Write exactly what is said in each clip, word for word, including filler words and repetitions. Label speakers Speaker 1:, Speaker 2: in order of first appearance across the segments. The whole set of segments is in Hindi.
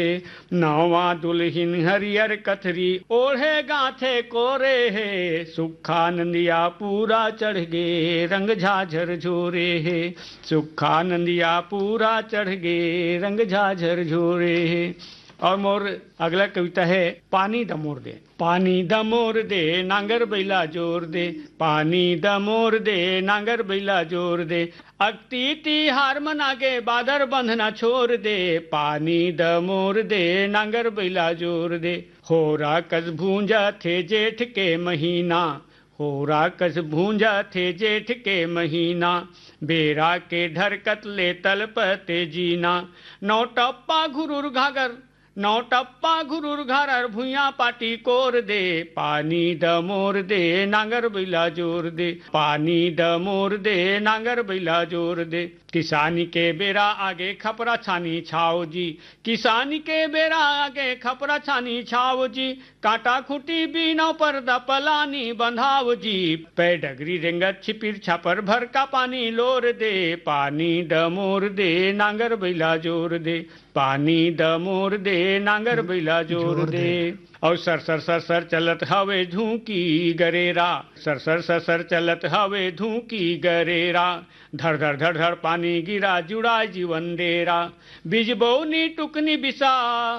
Speaker 1: नवा दुल्हिन हरियर कथरी ओढ़े गांथे कोरे है, सुखा नंदिया पूरा चढ़ गे रंग झाझर झोरे है, सुखा नंदिया पूरा चढ़ गे रंग झाझर झोरे है। और मोर अगला कविता है पानी दमोर दे। पानी दमोर दे नांगर बैला जोर दे, पानी दमोर दे नांगर बैला जोर दे, अक्ति तिहार मना के बादर बंधना छोड़ दे, पानी दमोर दे नांगर बैला जोर दे। होरा कस भूंजा थे जेठ के महीना, होरा कस भूंजा थे जेठ के महीना, बेरा के ढरकत ले तलपते जीना, नौ टप्पा घुरुर घागर नौ टप्पा घुरुर घागर भुइया पाटी कोर दे, पानी दमोर दे नांगर बैला जोर दे, पानी दमोर दे नांगर बैला जोर दे। किसानी के बेरा आगे खपरा छानी छाओ जी, किसानी के बेरा आगे खपरा छानी छाओ जी, कांटा खुटी बीनों पर दपलानी बंधाओ जी, पै डगरी रेंगत छिपिर छापर भर का पानी लोर दे, पानी दमोर दे नांगर बैला जोर दे, पानी दमोर दे नांगर बैला जोर दे। और सर सर सर सर चलत हवे झूकी गरेरा, सर सर सर सर चलत हवे झूकी गरेरा, धड़ धड़ धड़ धड़ पानी गिरा जुड़ा जीवन डेरा, बीज बौनी टुकनी बिसा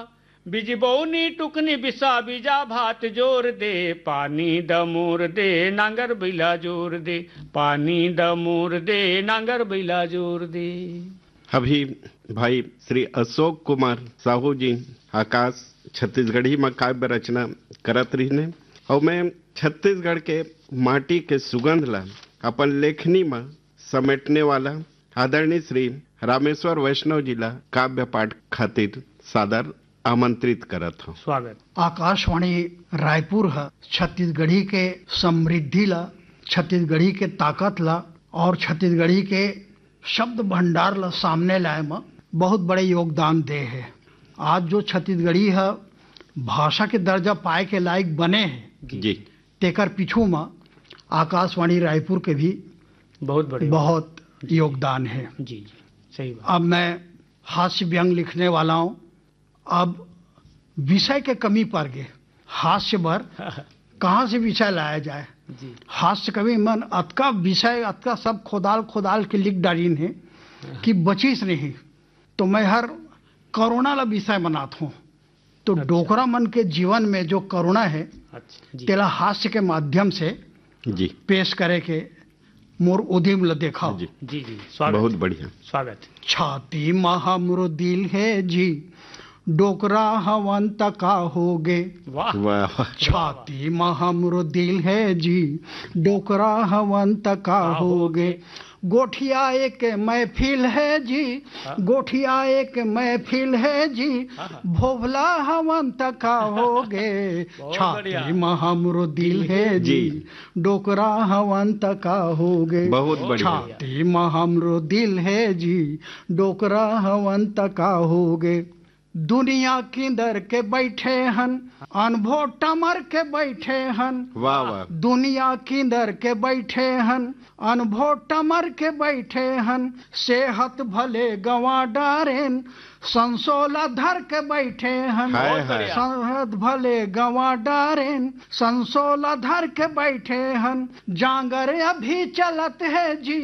Speaker 1: बीज बौनी टुकनी बिसा बीजा भात जोर दे, पानी दमोर दे नांगर बैला जोर दे, पानी दमोर दे नांगर बैला जोर दे।
Speaker 2: अभी भाई श्री अशोक कुमार साहू जी आकाश छत्तीसगढ़ी में काव्य रचना करत रही, और मैं छत्तीसगढ़ के माटी के सुगंध ला अपन लेखनी में समेटने वाला आदरणीय श्री रामेश्वर वैष्णव जी ला काव्य पाठ खातिर सादर आमंत्रित करत हूँ।
Speaker 1: स्वागत।
Speaker 3: आकाशवाणी रायपुर है छत्तीसगढ़ी के समृद्धि ला, छत्तीसगढ़ी के ताकत ला और छत्तीसगढ़ी के शब्द भंडार ला सामने लाए में बहुत बड़े योगदान दे है। आज जो छत्तीसगढ़ी है भाषा के दर्जा पाए के लायक बने हैं
Speaker 2: जी,
Speaker 3: तेकर पीछू में आकाशवाणी रायपुर के भी
Speaker 1: बहुत बड़े
Speaker 3: बहुत योगदान है
Speaker 1: जी, जी सही बात।
Speaker 3: अब मैं हास्य व्यंग लिखने वाला हूँ। अब विषय के कमी पड़ गए, हास्य भर कहाँ से विषय लाया जाए
Speaker 1: जी।
Speaker 3: हास्य कवि मन अतका विषय अतका सब खोदाल खोदाल के लिख डालीन है कि बचीस नहीं। तो मैं हर करुणा ला विषय बनाता हूँ, तो अच्छा। डोकरा मन के जीवन में जो करुणा है अच्छा, तेला हास्य के माध्यम से
Speaker 2: जी
Speaker 3: पेश करे के मोर उद्यम ला देखा
Speaker 2: जी
Speaker 1: जी जी स्वागत।
Speaker 2: बहुत बढ़िया
Speaker 1: स्वागत।
Speaker 3: छाती महामरो दिल है जी, डोकरा हवन तका होगे,
Speaker 1: वाह
Speaker 2: वाह,
Speaker 3: छाती महामरो दिल है जी, डोकरा हवन तका होगे, गोठिया एक महफिल है जी, गोठिया एक महफिल है जी, भोभला हवन तका होगे, छाती महामरो दिल है जी, डोकरा हवन तका होगे,
Speaker 2: बहुत बढ़िया,
Speaker 3: छाती महामरो दिल है जी, डोकरा हवन तका होगे। दुनिया किंदर के बैठे हन, अनभो टमर के बैठे हन,
Speaker 2: वाह वाह,
Speaker 3: दुनिया किंदर के बैठे हन, अनभो टमर के बैठे हन, सेहत भले गंवा डारेन, संसोला धर के बैठे हन,
Speaker 2: हाय हाय,
Speaker 3: सेहत भले गंवा डारेन, संसोला धर के बैठे हन, जांगर अभी चलत है जी,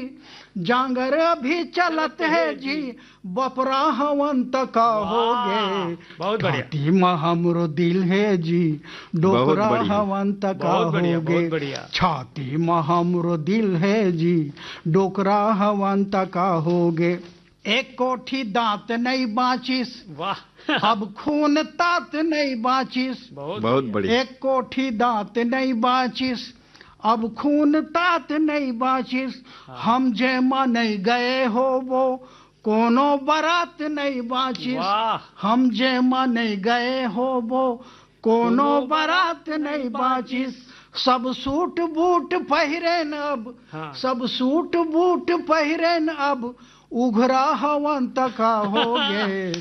Speaker 3: जांगर अभी चलत है जी, बपरा हवन तका होगे,
Speaker 1: बहुत बढ़िया,
Speaker 3: छाती महामरो दिल है जी, डोकरा हवन तका होगे, छाती महामरो दिल है जी, डोकरा हवन तका होगे। एक कोठी दांत नहीं बाचिस,
Speaker 1: वाह
Speaker 3: अब खून तात नहीं बाचिस,
Speaker 2: बहुत बढ़िया,
Speaker 3: एक कोठी दांत नहीं बाचिस, अब खून तात नहीं बाचिस, हम जेमा नहीं गए हो वो कोनो बारात नहीं बाचिस, हम जेमा नहीं गए हो वो कोनो बारात नहीं बाचिस, सब सूट बूट पहिरेन अब,
Speaker 1: हाँ।
Speaker 3: सब सूट बूट पहिरेन अब, उघरा हवन तका होगे,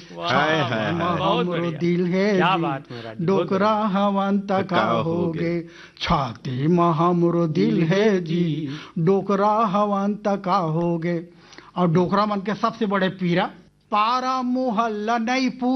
Speaker 3: हमरो दिल है जी, डोकरा हवन तका होगे, छाती में हमरो दिल है जी, डोकरा हवन तका होगे। और डोकरा मन के सबसे बड़े पीरा, पारा मुहल्ला नहीं